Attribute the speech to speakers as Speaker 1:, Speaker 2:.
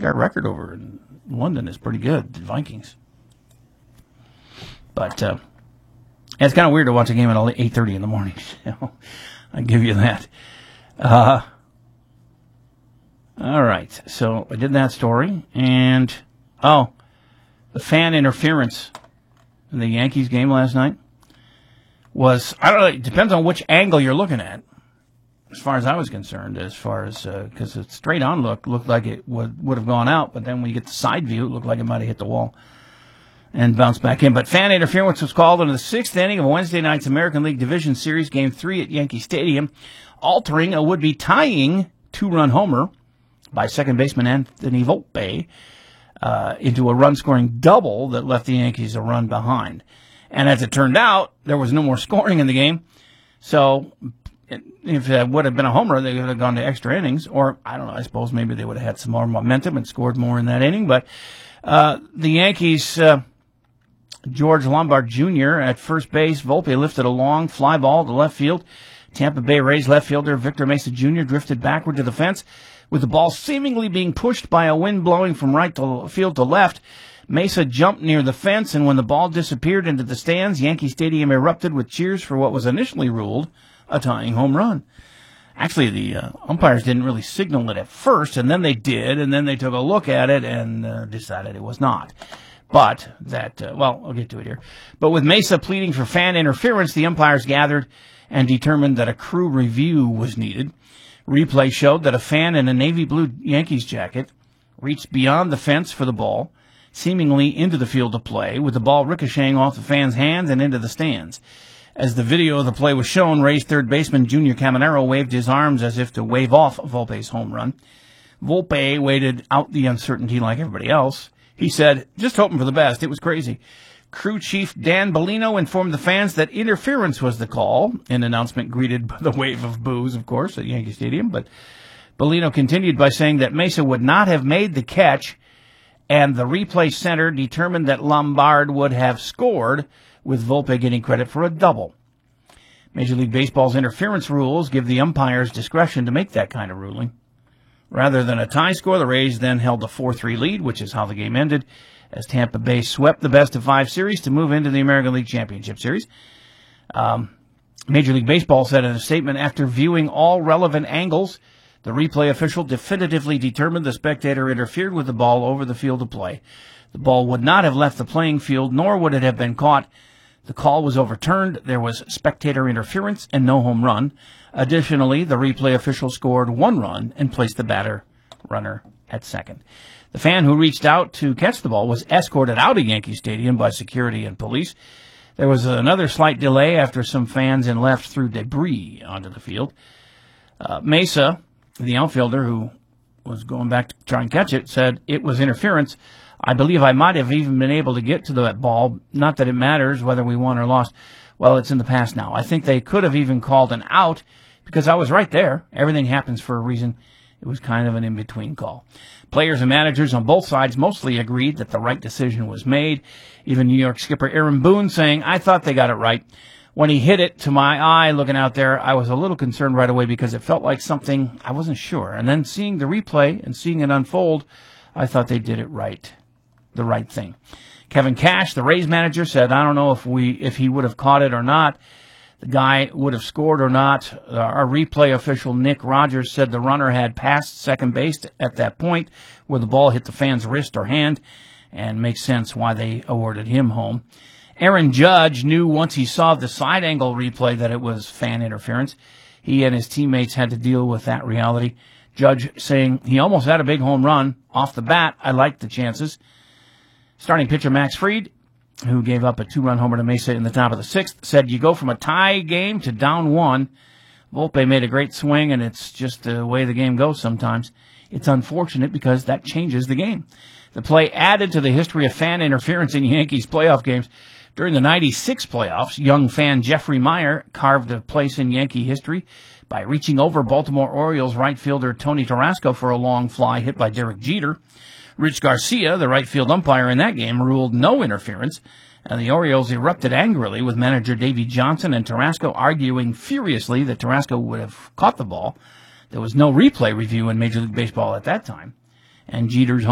Speaker 1: think our record over in London is pretty good, the Vikings. But it's kind of weird to watch a game at 8:30 in the morning. I'll give you that. All right, so I did that story. And, the fan interference in the Yankees game last night was, I don't know, it depends on which angle you're looking at, as far as I was concerned, because a straight-on looked like it would have gone out, but then when you get the side view, it looked like it might have hit the wall and bounced back in. But fan interference was called in the sixth inning of Wednesday night's American League Division Series, Game 3 at Yankee Stadium, altering a would-be tying two-run homer by second baseman Anthony Volpe into a run-scoring double that left the Yankees a run behind. And as it turned out, there was no more scoring in the game, so if it would have been a homer, they would have gone to extra innings, or, I don't know, I suppose maybe they would have had some more momentum and scored more in that inning. But the Yankees, George Lombard Jr. at first base, Volpe lifted a long fly ball to left field. Tampa Bay Rays left fielder Victor Mesa Jr. drifted backward to the fence, with the ball seemingly being pushed by a wind blowing from right to field to left. Mesa jumped near the fence, and when the ball disappeared into the stands, Yankee Stadium erupted with cheers for what was initially ruled a tying home run. Actually, the umpires didn't really signal it at first, and then they did, and then they took a look at it and decided it was not. But I'll get to it here. But with Mesa pleading for fan interference, the umpires gathered and determined that a crew review was needed. Replay showed that a fan in a navy blue Yankees jacket reached beyond the fence for the ball, seemingly into the field of play, with the ball ricocheting off the fan's hands and into the stands. As the video of the play was shown, Rays third baseman Junior Caminero waved his arms as if to wave off Volpe's home run. Volpe waited out the uncertainty like everybody else. He said, "Just hoping for the best. It was crazy." Crew chief Dan Bellino informed the fans that interference was the call, an announcement greeted by the wave of boos, of course, at Yankee Stadium. But Bellino continued by saying that Mesa would not have made the catch, and the replay center determined that Lombard would have scored, with Volpe getting credit for a double. Major League Baseball's interference rules give the umpires discretion to make that kind of ruling. Rather than a tie score, the Rays then held a 4-3 lead, which is how the game ended, as Tampa Bay swept the best-of-5 series to move into the American League Championship Series. Major League Baseball said in a statement, after viewing all relevant angles, the replay official definitively determined the spectator interfered with the ball over the field of play. The ball would not have left the playing field, nor would it have been caught. The call was overturned. There was spectator interference and no home run. Additionally, the replay official scored one run and placed the runner at second. The fan who reached out to catch the ball was escorted out of Yankee Stadium by security and police. There was another slight delay after some fans in left threw debris onto the field. Mesa, the outfielder who was going back to try and catch it, said it was interference. I believe I might have even been able to get to that ball. Not that it matters whether we won or lost. Well, it's in the past now. I think they could have even called an out because I was right there. Everything happens for a reason. It was kind of an in-between call. Players and managers on both sides mostly agreed that the right decision was made. Even New York skipper Aaron Boone saying, "I thought they got it right. When he hit it to my eye looking out there, I was a little concerned right away because it felt like something I wasn't sure. And then seeing the replay and seeing it unfold, I thought they did it right. The right thing." Kevin Cash, the Rays manager, said, "I don't know if he would have caught it or not. The guy would have scored or not." Our replay official, Nick Rogers, said the runner had passed second base at that point where the ball hit the fan's wrist or hand, and makes sense why they awarded him home. Aaron Judge knew once he saw the side angle replay that it was fan interference. He and his teammates had to deal with that reality. Judge saying he almost had a big home run. Off the bat, I liked the chances. Starting pitcher Max Fried, who gave up a two-run homer to Mesa in the top of the sixth, said you go from a tie game to down one. Volpe made a great swing, and it's just the way the game goes sometimes. It's unfortunate because that changes the game. The play added to the history of fan interference in Yankees playoff games. During the 96 playoffs, young fan Jeffrey Meyer carved a place in Yankee history by reaching over Baltimore Orioles right fielder Tony Tarasco for a long fly hit by Derek Jeter. Rich Garcia, the right field umpire in that game, ruled no interference, and the Orioles erupted angrily with manager Davey Johnson and Tarasco arguing furiously that Tarasco would have caught the ball. There was no replay review in Major League Baseball at that time, and Jeter's